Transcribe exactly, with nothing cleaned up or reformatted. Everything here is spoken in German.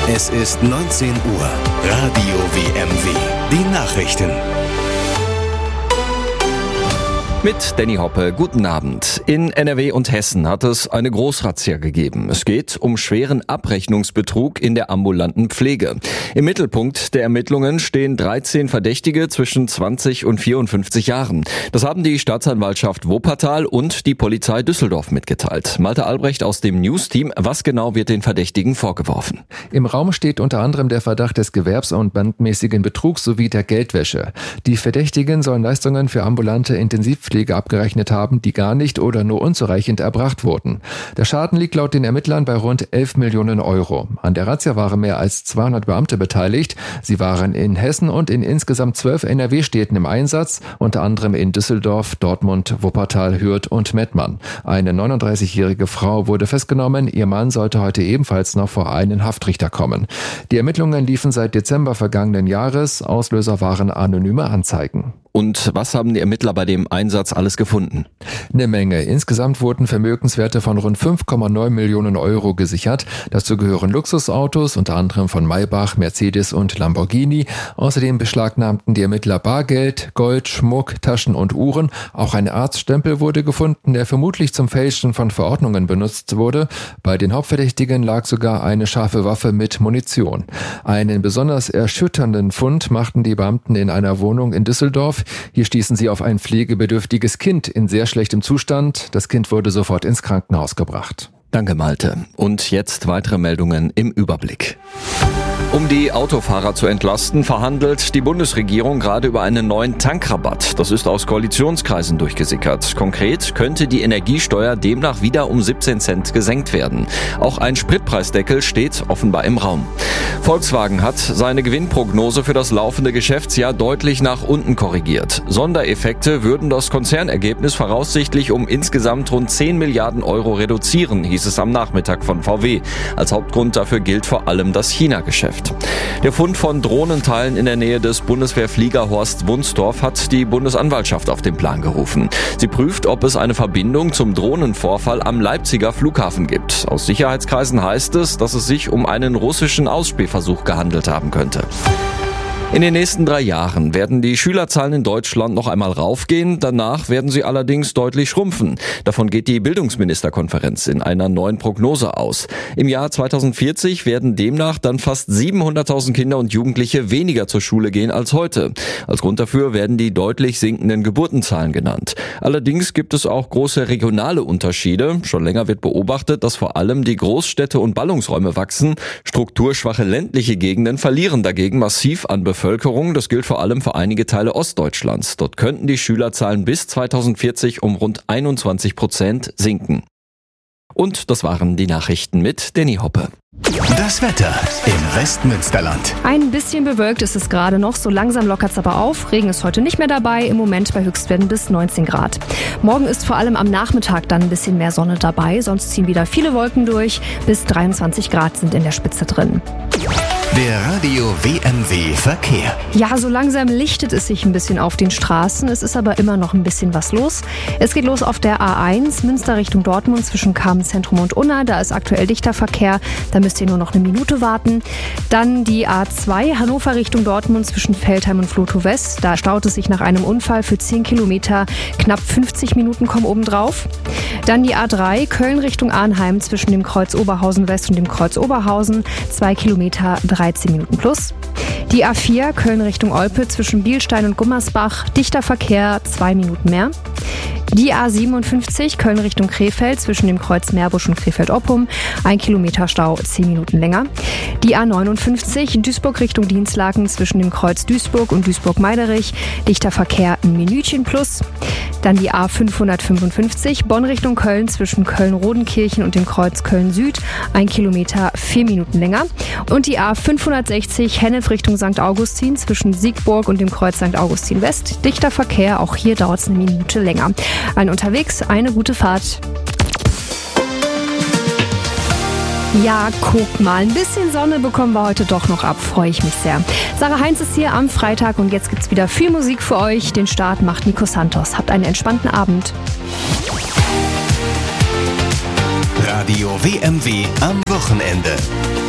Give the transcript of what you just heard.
Es ist neunzehn Uhr. Radio W M W. Die Nachrichten. Mit Danny Hoppe, guten Abend. In N R W und Hessen hat es eine Großrazzia gegeben. Es geht um schweren Abrechnungsbetrug in der ambulanten Pflege. Im Mittelpunkt der Ermittlungen stehen dreizehn Verdächtige zwischen zwanzig und vierundfünfzig Jahren. Das haben die Staatsanwaltschaft Wuppertal und die Polizei Düsseldorf mitgeteilt. Malte Albrecht aus dem News-Team. Was genau wird den Verdächtigen vorgeworfen? Im Raum steht unter anderem der Verdacht des gewerbs- und bandmäßigen Betrugs sowie der Geldwäsche. Die Verdächtigen sollen Leistungen für ambulante Intensivpflege abgerechnet haben, die gar nicht oder nur unzureichend erbracht wurden. Der Schaden liegt laut den Ermittlern bei rund elf Millionen Euro. An der Razzia waren mehr als zweihundert Beamte beteiligt. Sie waren in Hessen und in insgesamt zwölf N R W-Städten im Einsatz, unter anderem in Düsseldorf, Dortmund, Wuppertal, Hürth und Mettmann. Eine neununddreißigjährige Frau wurde festgenommen. Ihr Mann sollte heute ebenfalls noch vor einen Haftrichter kommen. Die Ermittlungen liefen seit Dezember vergangenen Jahres. Auslöser waren anonyme Anzeigen. Und was haben die Ermittler bei dem Einsatz alles gefunden? Eine Menge. Insgesamt wurden Vermögenswerte von rund fünf Komma neun Millionen Euro gesichert. Dazu gehören Luxusautos, unter anderem von Maybach, Mercedes und Lamborghini. Außerdem beschlagnahmten die Ermittler Bargeld, Gold, Schmuck, Taschen und Uhren. Auch ein Arztstempel wurde gefunden, der vermutlich zum Fälschen von Verordnungen benutzt wurde. Bei den Hauptverdächtigen lag sogar eine scharfe Waffe mit Munition. Einen besonders erschütternden Fund machten die Beamten in einer Wohnung in Düsseldorf. Hier stießen sie auf ein pflegebedürftiges Kind in sehr schlechtem Zustand. Das Kind wurde sofort ins Krankenhaus gebracht. Danke, Malte. Und jetzt weitere Meldungen im Überblick. Um die Autofahrer zu entlasten, verhandelt die Bundesregierung gerade über einen neuen Tankrabatt. Das ist aus Koalitionskreisen durchgesickert. Konkret könnte die Energiesteuer demnach wieder um siebzehn Cent gesenkt werden. Auch ein Spritpreisdeckel steht offenbar im Raum. Volkswagen hat seine Gewinnprognose für das laufende Geschäftsjahr deutlich nach unten korrigiert. Sondereffekte würden das Konzernergebnis voraussichtlich um insgesamt rund zehn Milliarden Euro reduzieren, hieß es am Nachmittag von V W. Als Hauptgrund dafür gilt vor allem das China-Geschäft. Der Fund von Drohnenteilen in der Nähe des Bundeswehrfliegerhorst Wunstorf hat die Bundesanwaltschaft auf den Plan gerufen. Sie prüft, ob es eine Verbindung zum Drohnenvorfall am Leipziger Flughafen gibt. Aus Sicherheitskreisen heißt es, dass es sich um einen russischen Ausspielversuch gehandelt haben könnte. In den nächsten drei Jahren werden die Schülerzahlen in Deutschland noch einmal raufgehen, danach werden sie allerdings deutlich schrumpfen. Davon geht die Bildungsministerkonferenz in einer neuen Prognose aus. Im Jahr zweitausendvierzig werden demnach dann fast siebenhunderttausend Kinder und Jugendliche weniger zur Schule gehen als heute. Als Grund dafür werden die deutlich sinkenden Geburtenzahlen genannt. Allerdings gibt es auch große regionale Unterschiede. Schon länger wird beobachtet, dass vor allem die Großstädte und Ballungsräume wachsen. Strukturschwache ländliche Gegenden verlieren dagegen massiv an Bevölkerung. Bevölkerung, das gilt vor allem für einige Teile Ostdeutschlands. Dort könnten die Schülerzahlen bis zweitausendvierzig um rund einundzwanzig Prozent sinken. Und das waren die Nachrichten mit Danny Hoppe. Das Wetter im Westmünsterland. Ein bisschen bewölkt ist es gerade noch, so langsam lockert es aber auf. Regen ist heute nicht mehr dabei, im Moment bei Höchstwerten bis neunzehn Grad. Morgen ist vor allem am Nachmittag dann ein bisschen mehr Sonne dabei, sonst ziehen wieder viele Wolken durch. Bis dreiundzwanzig Grad sind in der Spitze drin. Der Radio W M W Verkehr. Ja, so langsam lichtet es sich ein bisschen auf den Straßen. Es ist aber immer noch ein bisschen was los. Es geht los auf der A eins, Münster Richtung Dortmund zwischen Kamenz-Zentrum und Unna. Da ist aktuell dichter Verkehr. Da müsst ihr nur noch eine Minute warten. Dann die A zwei, Hannover Richtung Dortmund zwischen Feldheim und Flotow West. Da staut es sich nach einem Unfall für zehn Kilometer. Knapp fünfzig Minuten kommen obendrauf. Dann die A drei, Köln Richtung Arnheim zwischen dem Kreuz Oberhausen West und dem Kreuz Oberhausen. zwei Kilometer, dreizehn Minuten plus. Die A vier, Köln Richtung Olpe zwischen Bielstein und Gummersbach. Dichter Verkehr, zwei Minuten mehr. Die A siebenundfünfzig, Köln Richtung Krefeld zwischen dem Kreuz Meerbusch und Krefeld-Oppum. Ein Kilometer Stau, zehn Minuten länger. Die A neunundfünfzig, Duisburg Richtung Dinslaken zwischen dem Kreuz Duisburg und Duisburg-Meiderich. Dichter Verkehr, ein Minütchen plus. Dann die A fünfhundertfünfundfünfzig, Bonn Richtung Köln zwischen Köln-Rodenkirchen und dem Kreuz Köln-Süd. Ein Kilometer, vier Minuten länger. Und die A fünfhundertsechzig, Hennef Richtung Sankt Augustin zwischen Siegburg und dem Kreuz Sankt Augustin West. Dichter Verkehr, auch hier dauert es eine Minute länger. Allen unterwegs eine gute Fahrt. Ja, guck mal, ein bisschen Sonne bekommen wir heute doch noch ab, freue ich mich sehr. Sarah Heinz ist hier am Freitag und jetzt gibt's wieder viel Musik für euch. Den Start macht Nico Santos. Habt einen entspannten Abend. Radio W M W am Wochenende.